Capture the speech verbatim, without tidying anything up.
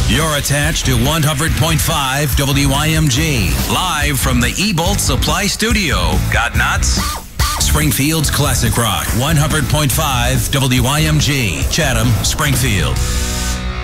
You're attached to one hundred point five W I M G. Live from the Ebolt Supply Studio. Got nuts? Springfield's Classic Rock. one hundred point five W I M G. Chatham, Springfield.